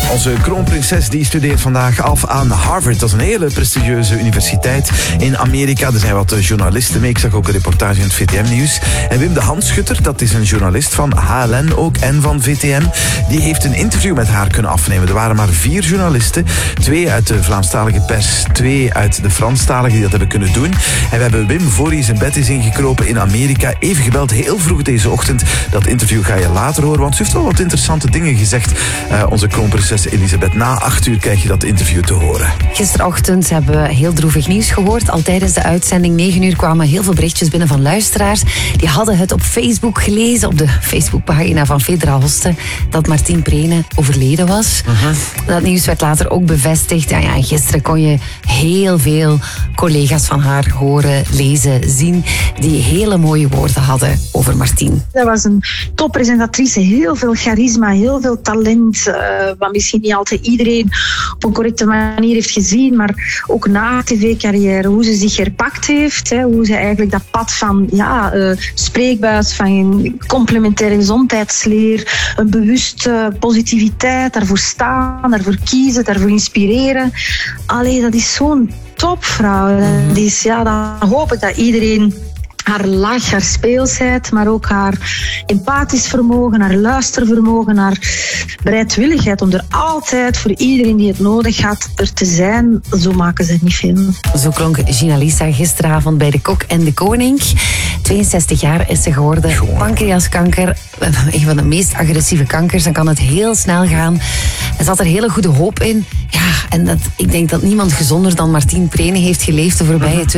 Onze kroonprinses die studeert vandaag af aan Harvard. Dat is een hele prestigieuze universiteit in Amerika. Er zijn wat journalisten mee. Ik zag ook een reportage in het VTM-nieuws. En Wim de Handsschutter, dat is een journalist van HLN ook en van VTM. Die heeft een interview met haar kunnen afnemen. Er waren maar 4 journalisten. 2 uit de Vlaamstalige pers, 2 uit de Franstalige die dat hebben kunnen doen. En we hebben Wim, voor hij zijn bed is ingekropen in Amerika, even gebeld heel vroeg deze ochtend. Dat interview ga je later horen, want ze heeft wel wat interessante dingen gezegd. Onze kroonprinses Elisabeth. Na 8 uur krijg je dat interview te horen. Gisterochtend hebben we heel droevig nieuws gehoord. Al tijdens de uitzending 9 uur kwamen heel veel berichtjes binnen van luisteraars. Die hadden het op Facebook gelezen, op de Facebookpagina van Fedra Hoste, dat Martien Prene overleden was. Dat nieuws werd later ook bevestigd. En gisteren kon je heel veel collega's van haar horen, lezen, zien, die hele mooie woorden hadden over Martien. Dat was een toppresentatrice, heel veel charisma, heel veel talent, wat misschien niet altijd iedereen op een correcte manier heeft gezien, maar ook na haar tv-carrière, hoe ze zich herpakt heeft, hoe ze eigenlijk dat pad van spreekbuis, van complementaire gezondheidsleer, een bewuste positiviteit, daarvoor staan, daarvoor kiezen, daarvoor inspireren. Allee, dat is zo'n topvrouw. Dan hoop ik dat iedereen haar lach, haar speelsheid, maar ook haar empathisch vermogen, haar luistervermogen, haar bereidwilligheid om er altijd voor iedereen die het nodig had er te zijn. Zo maken ze het niet veel. Zo klonk Gina Lisa gisteravond bij De Kok en de Koning. 62 jaar is ze geworden. Pancreaskanker, een van de meest agressieve kankers. Dan kan het heel snel gaan. Er zat er hele goede hoop in. Ja, en ik denk dat niemand gezonder dan Martien Prene heeft geleefd de voorbije